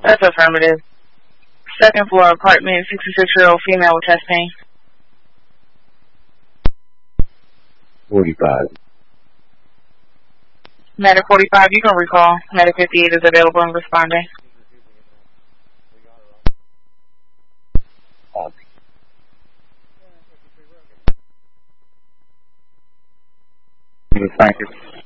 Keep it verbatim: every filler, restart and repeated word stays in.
That's affirmative. Second floor apartment, sixty-six-year-old female with chest pain. forty-five. Medic forty-five, you can recall. Medic fifty-eight is available and responding. Thank you.